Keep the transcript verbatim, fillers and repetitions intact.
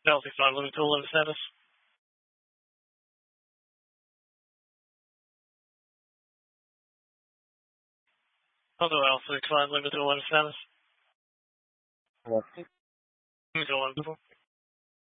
Delta five, limit to eleven status. Hello, Alpha five, limit to eleven status. What? Limit to eleven.